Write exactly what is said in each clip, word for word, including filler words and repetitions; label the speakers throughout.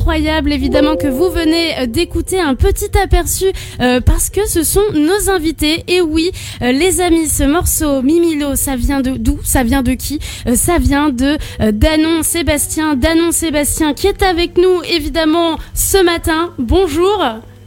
Speaker 1: incroyable, évidemment, que vous venez d'écouter un petit aperçu euh, parce que ce sont nos invités. Et oui, euh, les amis, ce morceau Mimilo, ça vient de d'où? Ça vient de qui? euh, Ça vient de euh, Danon Sébastien. Danon Sébastien qui est avec nous, évidemment, ce matin. Bonjour.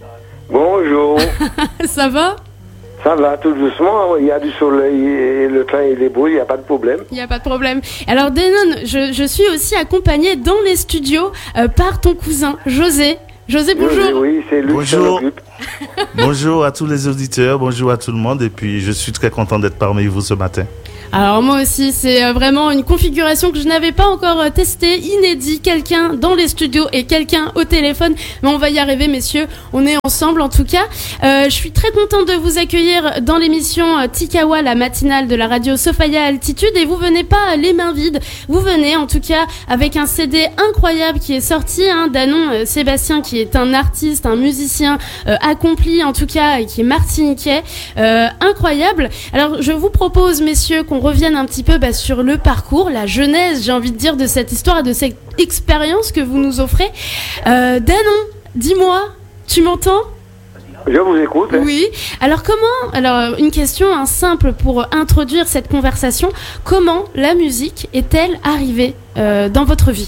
Speaker 2: Bonjour.
Speaker 1: Ça va?
Speaker 2: Ça va, tout doucement. Il y a du soleil et le temps il est beau, il n'y a pas de problème.
Speaker 1: Il n'y a pas de problème. Alors, Danon, je, je suis aussi accompagnée dans les studios euh, par ton cousin, José. José, bonjour.
Speaker 2: José, oui, c'est lui qui s'en occupe.
Speaker 3: Bonjour à tous les auditeurs, bonjour à tout le monde. Et puis, je suis très content d'être parmi vous ce matin.
Speaker 1: Alors moi aussi, c'est vraiment une configuration que je n'avais pas encore testée, inédit, quelqu'un dans les studios et quelqu'un au téléphone. Mais on va y arriver, messieurs, on est ensemble en tout cas. Euh, je suis très contente de vous accueillir dans l'émission Tikawa, la matinale de la radio Sophia Altitude. Et vous venez pas les mains vides, vous venez en tout cas avec un C D incroyable qui est sorti, hein, Danon euh, Sébastien, qui est un artiste, un musicien euh, accompli en tout cas, et qui est martiniquais, euh, incroyable. Alors je vous propose, messieurs, qu'on revienne un petit peu bah, sur le parcours, la genèse, j'ai envie de dire, de cette histoire et de cette expérience que vous nous offrez. Euh, Danon, dis-moi, tu m'entends ?
Speaker 2: Je vous écoute. Hein.
Speaker 1: Oui. Alors comment, alors une question hein, simple pour introduire cette conversation, comment la musique est-elle arrivée euh, dans votre vie ?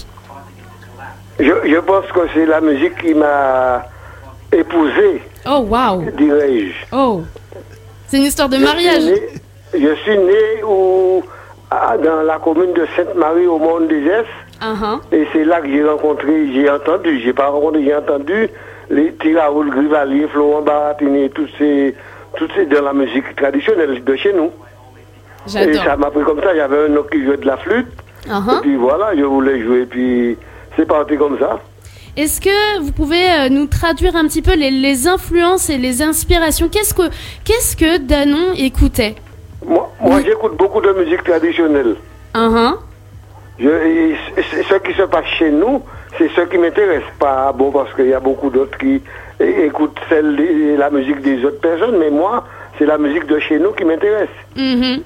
Speaker 2: je, je pense que c'est la musique qui m'a épousé.
Speaker 1: Oh waouh.
Speaker 2: Dirais-je.
Speaker 1: Oh. C'est une histoire de mariage.
Speaker 2: Je suis né au, à, dans la commune de Sainte-Marie au Mont des Esses. Uh-huh. Et c'est là que j'ai rencontré, j'ai entendu, j'ai pas rencontré, j'ai entendu les Tiraoul, Grivalier, Florent Baratini, tous ces, tous ces dans la musique traditionnelle de chez nous. J'adore. Et ça m'a pris comme ça, il y avait un autre qui jouait de la flûte. Uh-huh. Et puis voilà, je voulais jouer, puis c'est parti comme ça.
Speaker 1: Est-ce que vous pouvez euh, nous traduire un petit peu les, les influences et les inspirations ? Qu'est-ce que, qu'est-ce que Danon écoutait ?
Speaker 2: Moi, moi oui. J'écoute beaucoup de musique traditionnelle. Uh-huh. Je, et, et, ce qui se passe chez nous, c'est ce qui m'intéresse. Pas bon, parce qu'il y a beaucoup d'autres qui et, écoutent celle de, la musique des autres personnes, mais moi, c'est la musique de chez nous qui m'intéresse. Mm-hmm.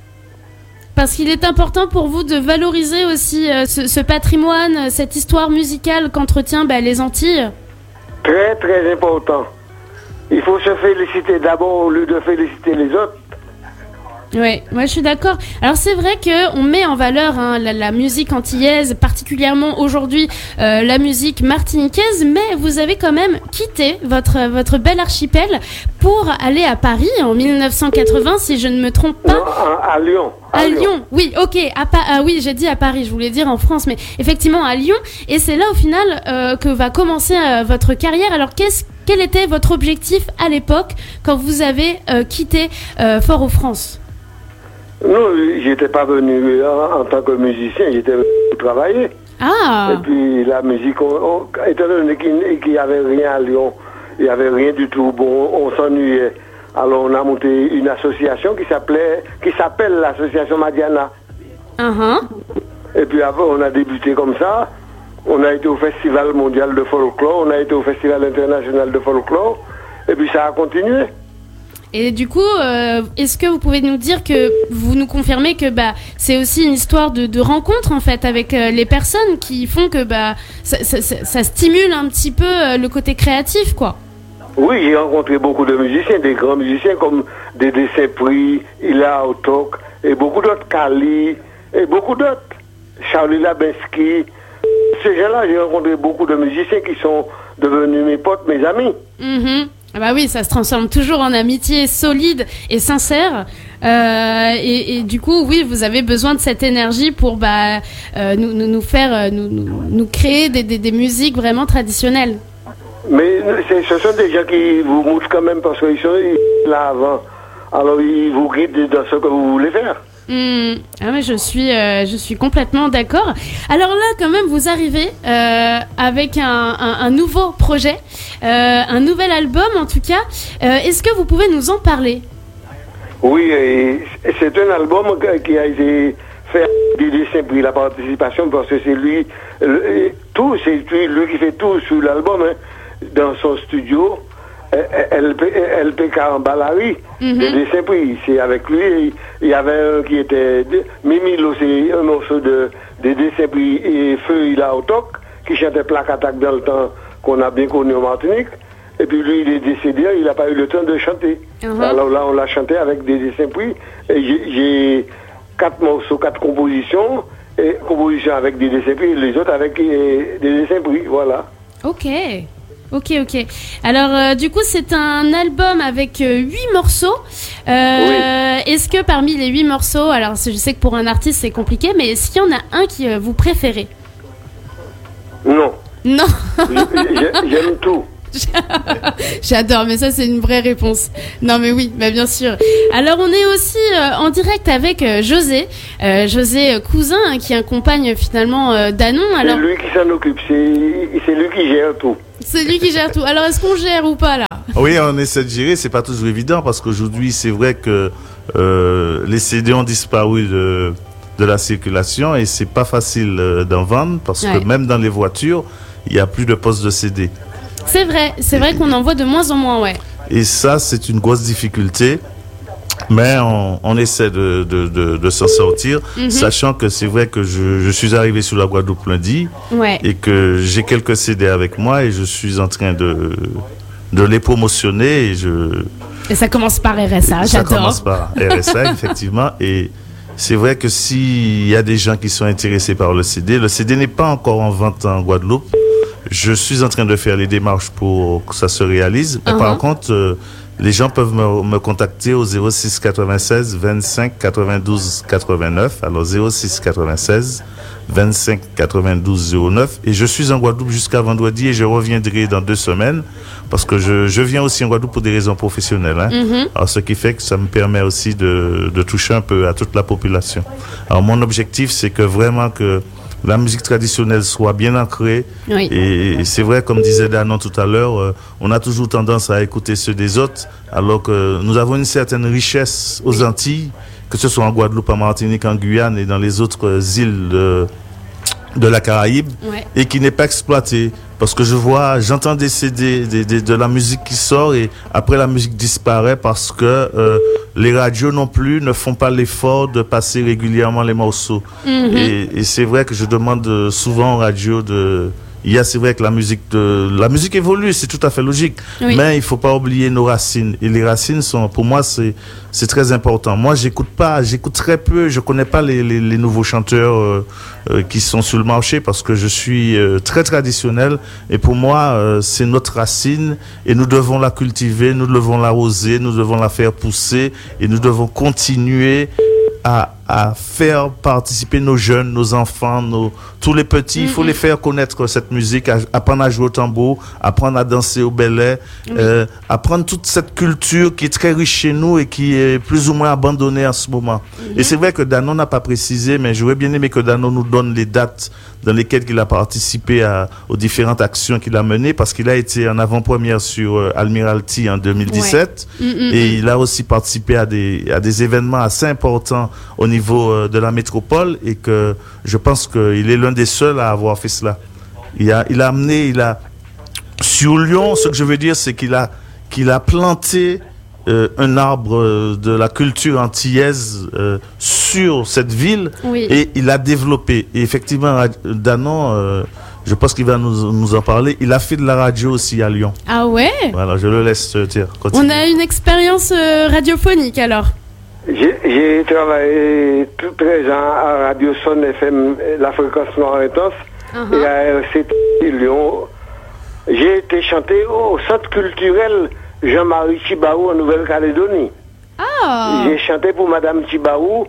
Speaker 1: Parce qu'il est important pour vous de valoriser aussi euh, ce, ce patrimoine, cette histoire musicale qu'entretient bah, les Antilles.
Speaker 2: Très, très important. Il faut se féliciter d'abord au lieu de féliciter les autres.
Speaker 1: Oui, moi je suis d'accord. Alors c'est vrai qu'on met en valeur hein, la, la musique antillaise, particulièrement aujourd'hui euh, la musique martiniquaise, mais vous avez quand même quitté votre, votre bel archipel pour aller à Paris en mille neuf cent quatre-vingts, si je ne me trompe pas.
Speaker 2: Non, à, à Lyon.
Speaker 1: À, à Lyon. Lyon, oui, ok. À pa- ah, oui, j'ai dit à Paris, je voulais dire en France, mais effectivement à Lyon. Et c'est là au final euh, que va commencer euh, votre carrière. Alors qu'est-ce, quel était votre objectif à l'époque quand vous avez euh, quitté euh, Fort-aux-France ?
Speaker 2: Non, j'étais pas venu en, en tant que musicien, j'étais venu travailler.
Speaker 1: Ah.
Speaker 2: Et puis la musique, on, on, étant donné qu'il n'y avait rien à Lyon, il n'y avait rien du tout, bon, on s'ennuyait. Alors on a monté une association qui s'appelait, qui s'appelle l'association Madiana. Uh-huh. Et puis après on a débuté comme ça. On a été au Festival mondial de folklore, on a été au Festival international de folklore, et puis ça a continué.
Speaker 1: Et du coup, euh, est-ce que vous pouvez nous dire que vous nous confirmez que bah c'est aussi une histoire de, de rencontre en fait avec euh, les personnes qui font que bah ça, ça, ça, ça stimule un petit peu euh, le côté créatif quoi.
Speaker 2: Oui, j'ai rencontré beaucoup de musiciens, des grands musiciens comme Dédé Saint-Prix, Ila Otok et beaucoup d'autres, Kali et beaucoup d'autres, Charlie Labinski. Ces gens-là, j'ai rencontré beaucoup de musiciens qui sont devenus mes potes, mes amis. Mm-hmm.
Speaker 1: Ah bah oui, ça se transforme toujours en amitié solide et sincère. Euh, et, et du coup, oui, vous avez besoin de cette énergie pour bah, euh, nous, nous, nous faire, euh, nous, nous, nous créer des, des, des musiques vraiment traditionnelles.
Speaker 2: Mais c'est, ce sont des gens qui vous moussent quand même parce qu'ils sont là avant. Alors ils vous guident dans ce que vous voulez faire.
Speaker 1: Mmh. Ah mais je suis, euh, je suis complètement d'accord. Alors là, quand même, vous arrivez euh, avec un, un, un nouveau projet, euh, un nouvel album en tout cas. Euh, est-ce que vous pouvez nous en parler ?
Speaker 2: Oui, et c'est un album qui a été fait Dédé Saint-Prix, la participation, parce que c'est lui, le, tout, c'est lui, lui qui fait tout sur l'album, hein, dans son studio. L P K en Balari, mm-hmm. Dédé Saint-Prix, c'est avec lui. Il y avait un qui était Mimilo, c'est un morceau de Dédé Saint-Prix et Feu Ila Otok, qui chantait Plaque Attaque dans le temps qu'on a bien connu en Martinique. Et puis lui, il est décédé, il n'a pas eu le temps de chanter. Uh-huh. Alors là, on l'a chanté avec Dédé Saint-Prix. Et j'ai, j'ai quatre morceaux, quatre compositions. Et compositions avec Dédé Saint-Prix et les autres avec euh, Dédé Saint-Prix, voilà.
Speaker 1: Ok, ok, ok. Alors, euh, du coup, c'est un album avec euh, huit morceaux. Euh, oui. Est-ce que parmi les huit morceaux, alors je sais que pour un artiste c'est compliqué, mais est-ce qu'il y en a un qui euh, vous préférez?
Speaker 2: Non.
Speaker 1: Non.
Speaker 2: J'aime tout.
Speaker 1: J'adore, mais ça c'est une vraie réponse. Non mais oui, bah bien sûr. Alors on est aussi euh, en direct avec euh, José, euh, José euh, Cousin, hein, qui accompagne finalement euh, Danon. Alors...
Speaker 2: C'est lui qui s'en occupe, c'est, c'est lui qui gère tout.
Speaker 1: C'est lui qui gère tout. Alors est-ce qu'on gère ou pas là?
Speaker 3: Oui, on essaie de gérer, c'est pas toujours évident parce qu'aujourd'hui c'est vrai que euh, les C D ont disparu de, de la circulation et c'est pas facile euh, d'en vendre parce ouais. que même dans les voitures, il y a plus de postes de C D.
Speaker 1: C'est vrai, c'est vrai qu'on en voit de moins en moins, ouais.
Speaker 3: Et ça, c'est une grosse difficulté, mais on, on essaie de, de, de, de s'en sortir, mm-hmm. sachant que c'est vrai que je, je suis arrivé sur la Guadeloupe lundi, ouais. et que j'ai quelques C D avec moi et je suis en train de, de les promotionner. Et, je,
Speaker 1: et ça commence par R S A,
Speaker 3: et
Speaker 1: j'adore.
Speaker 3: Ça commence par R S A, effectivement, et c'est vrai que s'il y a des gens qui sont intéressés par le C D, le C D n'est pas encore en vente en Guadeloupe. Je suis en train de faire les démarches pour que ça se réalise. Uh-huh. Par contre, euh, les gens peuvent me, me contacter au zéro six quatre-vingt-seize vingt-cinq quatre-vingt-douze quatre-vingt-neuf. Alors zéro six quatre-vingt-seize vingt-cinq quatre-vingt-douze zéro neuf. Et je suis en Guadeloupe jusqu'à vendredi et je reviendrai dans deux semaines parce que je, je viens aussi en Guadeloupe pour des raisons professionnelles. Hein. Uh-huh. Alors ce qui fait que ça me permet aussi de, de toucher un peu à toute la population. Alors mon objectif, c'est que vraiment que la musique traditionnelle soit bien ancrée. Oui. Et, et c'est vrai, comme disait Danon tout à l'heure, euh, on a toujours tendance à écouter ceux des autres, alors que nous avons une certaine richesse aux oui. Antilles, que ce soit en Guadeloupe, en Martinique, en Guyane et dans les autres îles de, de la Caraïbe, ouais. et qui n'est pas exploitée. Parce que je vois, j'entends des C D, des, des, de la musique qui sort et après la musique disparaît parce que euh, les radios non plus ne font pas l'effort de passer régulièrement les morceaux. Mm-hmm. Et, et c'est vrai que je demande souvent aux radios de... Il y a, c'est vrai que la musique de, la musique évolue, c'est tout à fait logique. Oui. Mais il faut pas oublier nos racines. Et les racines sont, pour moi, c'est, c'est très important. Moi, j'écoute pas, j'écoute très peu, je connais pas les, les, les nouveaux chanteurs, euh, euh, qui sont sur le marché parce que je suis euh, très traditionnel. Et pour moi, euh, c'est notre racine et nous devons la cultiver, nous devons l'arroser, nous devons la faire pousser et nous devons continuer à, à faire participer nos jeunes, nos enfants, nos, tous les petits. Mm-hmm. Il faut les faire connaître cette musique, à, apprendre à jouer au tambour, apprendre à danser au belay, mm-hmm. euh, apprendre toute cette culture qui est très riche chez nous et qui est plus ou moins abandonnée en ce moment. Mm-hmm. Et c'est vrai que Danon n'a pas précisé, mais j'aurais bien aimé que Danon nous donne les dates dans lesquelles il a participé à, aux différentes actions qu'il a menées, parce qu'il a été en avant-première sur euh, Admiralty en deux mille dix-sept, ouais. mm-hmm. et il a aussi participé à des, à des événements assez importants au niveau euh, de la métropole, et que je pense qu'il est l'un des seuls à avoir fait cela. Il a, il a amené, il a, sur Lyon, ce que je veux dire, c'est qu'il a, qu'il a planté Euh, un arbre euh, de la culture antillaise euh, sur cette ville, oui. et il a développé. Et effectivement, Danon, euh, je pense qu'il va nous, nous en parler. Il a fait de la radio aussi à Lyon.
Speaker 1: Ah ouais?
Speaker 3: Voilà, je le laisse euh, tiens, continuer.
Speaker 1: On a une expérience euh, radiophonique alors.
Speaker 2: J'ai, j'ai travaillé tout treize ans à Radio Son F M, la fréquence noire intense, uh-huh. et à R C T Lyon. J'ai été chanté au centre culturel Jean-Marie Chibaou en Nouvelle-Calédonie.
Speaker 1: Ah.
Speaker 2: J'ai chanté pour Madame Chibaou,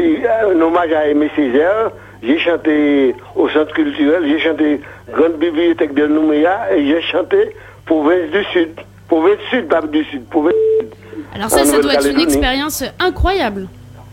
Speaker 2: un hommage à Aimé Césaire. J'ai chanté au centre culturel, j'ai chanté Grande Bibliothèque de Nouméa et j'ai chanté Province du Sud. Province Sud, pas du Sud, Province Sud.
Speaker 1: Alors ça, ça doit être une expérience incroyable.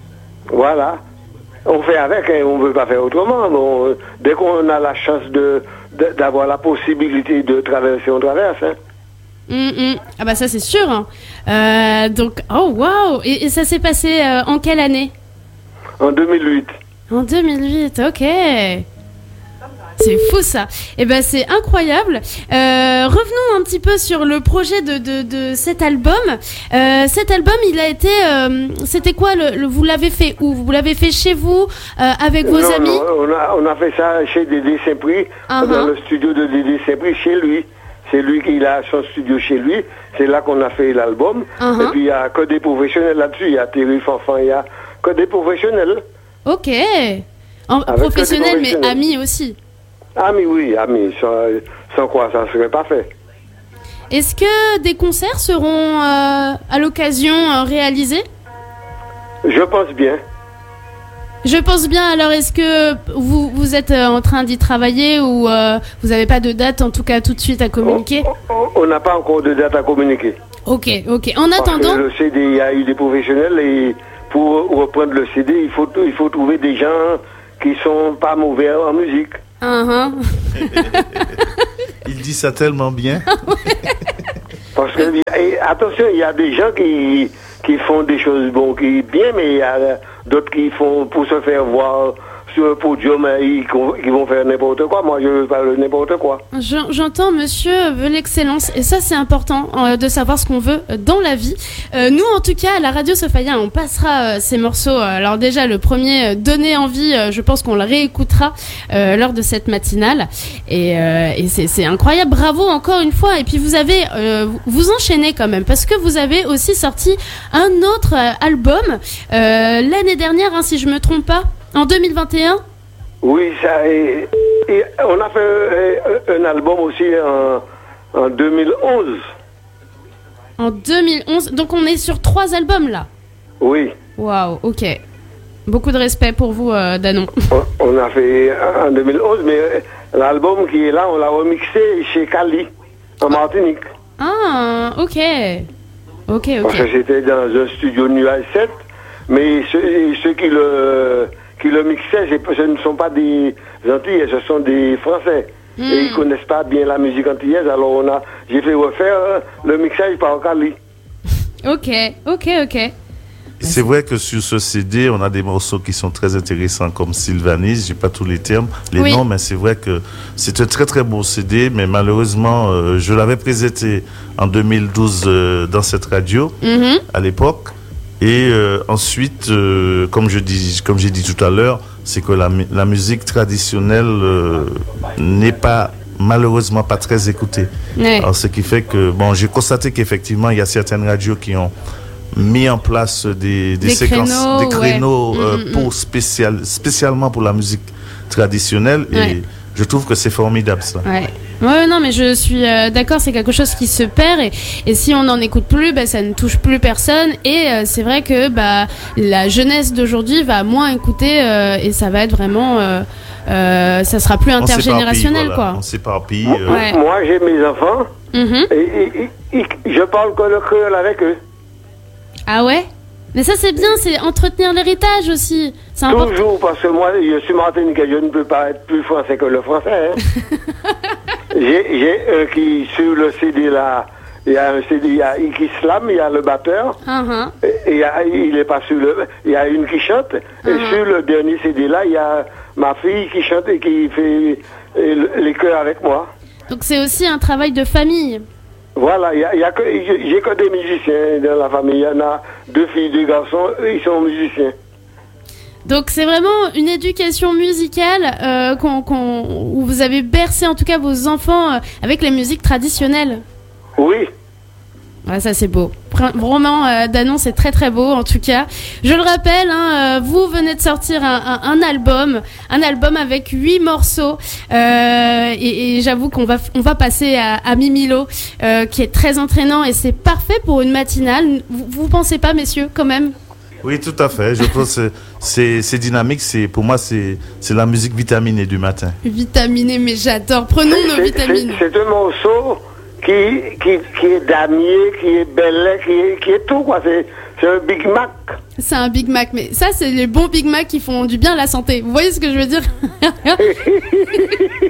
Speaker 2: Voilà. On fait avec, hein, on ne veut pas faire autrement. Bon, dès qu'on a la chance de, de, d'avoir la possibilité de traverser, on traverse, hein.
Speaker 1: Mmh, mmh. Ah bah ça c'est sûr. Hein. Euh, donc oh waouh, et, et ça s'est passé euh, en quelle année?
Speaker 2: En deux mille huit.
Speaker 1: En deux mille huit, ok. C'est fou ça. Eh ben c'est incroyable. Euh, revenons un petit peu sur le projet de de, de cet album. Euh, cet album, il a été, euh, c'était quoi le, le, vous l'avez fait où? Vous l'avez fait chez vous euh, avec vos
Speaker 2: non,
Speaker 1: amis?
Speaker 2: Non, on a on a fait ça chez Dédé Saint-Prix, uh-huh. dans le studio de Dédé Saint-Prix, chez lui. C'est lui qui a son studio chez lui. C'est là qu'on a fait l'album. Uh-huh. Et puis il y a que des professionnels là-dessus. Il y a Thierry Fanfan, il y a que des professionnels.
Speaker 1: Ok. En, professionnels, mais amis aussi.
Speaker 2: Amis, oui, amis. Sans, sans quoi ça ne serait pas fait.
Speaker 1: Est-ce que des concerts seront euh, à l'occasion euh, réalisés?
Speaker 2: Je pense bien.
Speaker 1: Je pense bien. Alors, est-ce que vous, vous êtes euh, en train d'y travailler ou euh, vous n'avez pas de date, en tout cas, tout de suite à communiquer?
Speaker 2: On n'a pas encore de date à communiquer.
Speaker 1: Ok, ok. En
Speaker 2: Parce
Speaker 1: attendant...
Speaker 2: que le C D, il y a eu des professionnels et pour reprendre le C D, il faut, il faut trouver des gens qui sont pas mauvais en musique.
Speaker 1: Uh-huh.
Speaker 3: Il dit ça tellement bien.
Speaker 2: Parce que, et attention, il y a des gens qui, qui font des choses bon, qui bien, mais il y a d'autres qui font pour se faire voir sur le podium, ils, ils vont faire n'importe quoi. Moi, je veux pas n'importe quoi.
Speaker 1: J'entends, monsieur veut l'excellence, et ça, c'est important euh, de savoir ce qu'on veut dans la vie. Euh, nous, en tout cas, à la radio Sophia, on passera euh, ces morceaux. Alors déjà, le premier, euh, Donner envie, euh, je pense qu'on le réécoutera euh, lors de cette matinale. Et, euh, et c'est incroyable. Bravo encore une fois. Et puis, vous avez, euh, vous enchaînez quand même, parce que vous avez aussi sorti un autre euh, album euh, l'année dernière, hein, si je me trompe pas. En deux mille vingt et un?
Speaker 2: Oui, ça, et, et on a fait un, un album aussi en, en deux mille onze.
Speaker 1: En deux mille onze, donc on est sur trois albums là?
Speaker 2: Oui.
Speaker 1: Waouh, ok. Beaucoup de respect pour vous, euh, Danon.
Speaker 2: On, on a fait en deux mille onze, mais l'album qui est là, on l'a remixé chez Cali, en Martinique.
Speaker 1: Ah, ok. Ok, ok.
Speaker 2: Parce que c'était dans un studio Nuage sept, mais ceux, ceux qui le... qui le mixaient, ce ne sont pas des Antillais, ce sont des Français. Mm. Et ils ne connaissent pas bien la musique antillaise, alors on a, j'ai fait refaire le mixage par Cali.
Speaker 1: Ok, ok, ok.
Speaker 3: C'est vrai que sur ce C D, on a des morceaux qui sont très intéressants comme Sylvanis, j'ai pas tous les termes, les oui. noms, mais c'est vrai que c'est un très très beau C D, mais malheureusement, euh, je l'avais présenté en deux mille douze euh, dans cette radio, mm-hmm. à l'époque. Et euh, ensuite, euh, comme je dis, comme j'ai dit tout à l'heure, c'est que la, la musique traditionnelle euh, n'est pas, malheureusement, pas très écoutée. Ouais. Alors, ce qui fait que, bon, j'ai constaté qu'effectivement, il y a certaines radios qui ont mis en place des, des, des séquences, créneaux, des créneaux ouais. euh, mmh, pour spécial, spécialement pour la musique traditionnelle. Ouais. Et je trouve que c'est formidable, ça.
Speaker 1: Ouais. Ouais, non, mais je suis euh, d'accord, c'est quelque chose qui se perd et, et si on n'en écoute plus, bah, ça ne touche plus personne et euh, c'est vrai que bah, la jeunesse d'aujourd'hui va moins écouter euh, et ça va être vraiment, euh, euh, ça sera plus intergénérationnel,
Speaker 3: voilà.
Speaker 1: quoi.
Speaker 3: On s'éparpille.
Speaker 2: Euh... Ouais. Moi, j'ai mes enfants mm-hmm. et, et, et, et je parle que le créole avec eux.
Speaker 1: Ah ouais? Mais ça c'est bien, c'est entretenir l'héritage aussi.
Speaker 2: Toujours, important. Parce que moi, je suis martiniquais, je ne peux pas être plus français que le français. Hein. J'ai un qui, sur le C D là, il y a un C D, il y a Iki Slam, il y a le batteur, uh-huh. et, et y a, il est pas sur le, il y a une qui chante, uh-huh. et sur le dernier C D là, il y a ma fille qui chante et qui fait les chœurs avec moi.
Speaker 1: Donc c'est aussi un travail de famille.
Speaker 2: Voilà, y a, y a que, j'ai que des musiciens dans la famille. Il y en a deux filles, deux garçons, eux ils sont musiciens.
Speaker 1: Donc c'est vraiment une éducation musicale euh, qu'on, qu'on, où vous avez bercé en tout cas vos enfants euh, avec les musiques traditionnelles.
Speaker 2: Oui.
Speaker 1: Ouais, ça c'est beau. Vraiment, euh, Danon, c'est très très beau en tout cas. Je le rappelle, hein, euh, vous venez de sortir un, un, un album, un album avec huit morceaux. Euh, et, et j'avoue qu'on va on va passer à, à Mimilo, euh, qui est très entraînant et c'est parfait pour une matinale. Vous, vous pensez pas, messieurs, quand même?
Speaker 3: Oui, tout à fait. Je pense que c'est, c'est dynamique. C'est, pour moi, c'est, c'est la musique vitaminée du matin.
Speaker 1: Vitaminée, mais j'adore. Prenons nos
Speaker 2: c'est,
Speaker 1: vitamines.
Speaker 2: C'est, c'est un morceau qui, qui, qui est damier, qui est bel, qui est, qui est tout, quoi. C'est, c'est un Big Mac.
Speaker 1: C'est un Big Mac, mais ça, c'est les bons Big Mac qui font du bien à la santé. Vous voyez ce que je veux dire?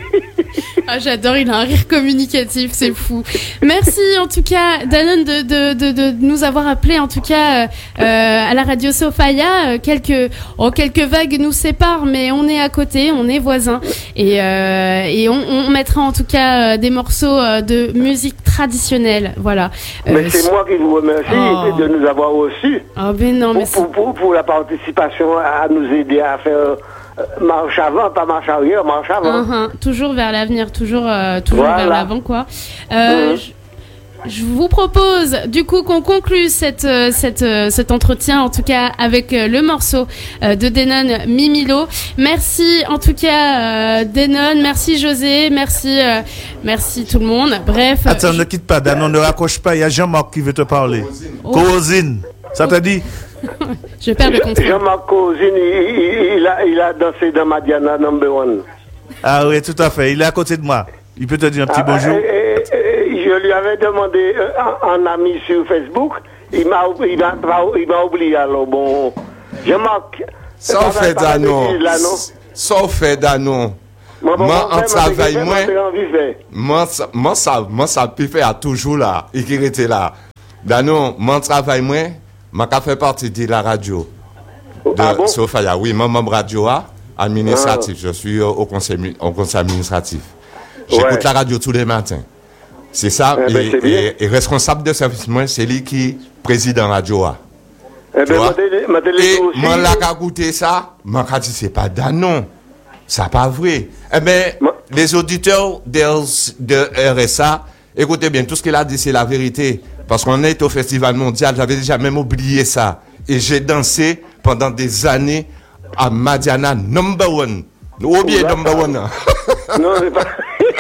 Speaker 1: Ah, j'adore, il a un rire communicatif, c'est fou. Merci en tout cas, Danone, de, de, de, de nous avoir appelé en tout cas euh, à la radio Sophia. Quelques, oh, quelques vagues nous séparent, mais on est à côté, on est voisins. Et, euh, et on, on mettra en tout cas des morceaux de musique traditionnelle. Voilà.
Speaker 2: Mais euh, c'est moi qui vous remercie oh. de nous avoir reçus.
Speaker 1: Oh, ben non, mais
Speaker 2: pour, pour, pour, pour la participation, à nous aider à faire. Marche avant, pas marche arrière, marche avant.
Speaker 1: Uh-huh. Toujours vers l'avenir, toujours, euh, toujours voilà. vers l'avant, quoi. Euh, mm-hmm. je, je vous propose, du coup, qu'on conclue cette, cette, cet entretien, en tout cas, avec le morceau de Denon, Mimilo. Merci, en tout cas, euh, Denon. Merci, José. Merci, euh, merci tout le monde. Bref.
Speaker 3: Attends,
Speaker 1: je...
Speaker 3: ne quitte pas, Danon, ne raccroche pas. Il y a Jean-Marc qui veut te parler. Cosine. Oh. Ça t'a dit?
Speaker 1: Je perds le contrôle.
Speaker 2: Jean-Marc Cosine, il, il, a, il a dansé dans Madiana number one.
Speaker 3: Ah oui, tout à fait. Il est à côté de moi. Il peut te dire un petit ah, bonjour.
Speaker 2: Et, et, et, je lui avais demandé un, un ami sur Facebook. Il m'a, il m'a, il m'a oublié. Alors bon, Jean-Marc.
Speaker 4: Ça fait Danon. Ça fait Danon. Moi, en travail, moi, moi, moi, ça, moi, ça peut faire toujours là. Et qui était là. Danon, mon travail, moi, m'a fait partie de la radio de ah bon? Sophia. Oui, mon membre radio administratif. Ah. Je suis au conseil, au conseil administratif. J'écoute ouais. la radio tous les matins. C'est ça. Eh ben, et, et, et responsable de service, moi, c'est lui qui est président radio.
Speaker 2: Eh ben, ma télé, ma télé
Speaker 4: et moi, là, qu'à goûter ça, m'a dit, c'est pas Danon. C'est pas vrai. Eh bien, ma... les auditeurs de, de R S A, écoutez bien, tout ce qu'il a dit, c'est la vérité. Parce qu'on est au Festival Mondial, j'avais déjà même oublié ça. Et j'ai dansé pendant des années à Madiana number one. Oubliez number one.
Speaker 2: Non, c'est pas.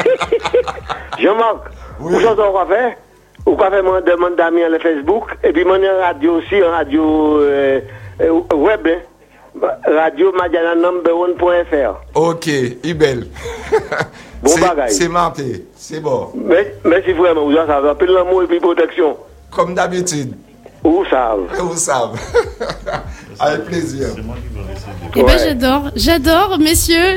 Speaker 2: Jean-Marc, oui. Vous savez quoi faire? Vous pouvez faire mon demande d'amis sur Facebook. Et puis, mon radio aussi, en radio euh, web. Hein. Radio Madiana number one point f r.
Speaker 4: Ok, Ibel.
Speaker 2: Bon bagaille.
Speaker 4: C'est marqué, c'est bon.
Speaker 2: Mais, merci vraiment, vous en savez. Appelez l'amour et puis protection.
Speaker 4: Comme d'habitude.
Speaker 2: Vous savez.
Speaker 4: Vous savez. Avec plaisir.
Speaker 3: C'est moi qui veux laisser.
Speaker 1: Eh ben, ouais. j'adore, j'adore, messieurs.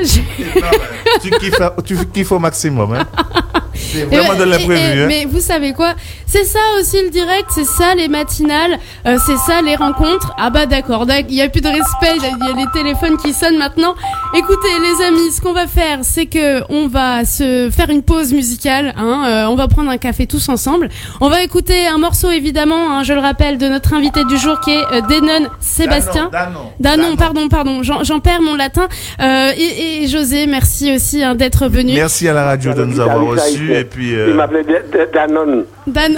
Speaker 3: tu, kiffes, tu kiffes au maximum, hein. C'est vraiment de l'imprévu. Hein.
Speaker 1: Mais vous savez quoi? C'est ça aussi le direct, c'est ça les matinales, euh, c'est ça les rencontres. Ah bah d'accord, il n'y a plus de respect, il y a les téléphones qui sonnent maintenant. Écoutez les amis, ce qu'on va faire, c'est que on va se faire une pause musicale. Hein, euh, on va prendre un café tous ensemble. On va écouter un morceau évidemment, hein, je le rappelle, de notre invité du jour qui est euh, Denon Sébastien.
Speaker 3: Danon,
Speaker 1: Danon, Danon, pardon, pardon, j'en, j'en perds mon latin. Euh, et, et José, merci aussi hein, d'être venu.
Speaker 3: Merci à la radio de nous avoir reçus. Et puis, euh...
Speaker 2: il m'appelait Danon.
Speaker 1: Dan...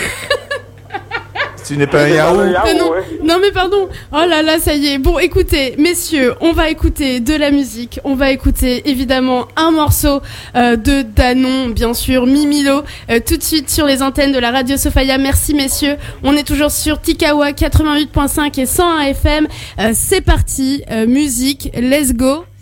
Speaker 3: Tu n'es pas un Yahoo?
Speaker 1: Mais non, non mais pardon. Oh là là, ça y est. Bon, écoutez, messieurs, on va écouter de la musique. On va écouter évidemment un morceau euh, de Danon, bien sûr, Mimilo, euh, tout de suite sur les antennes de la radio Sophia. Merci messieurs. On est toujours sur Tikawa quatre-vingt-huit point cinq et cent un F M. Euh, c'est parti, euh, musique, let's go.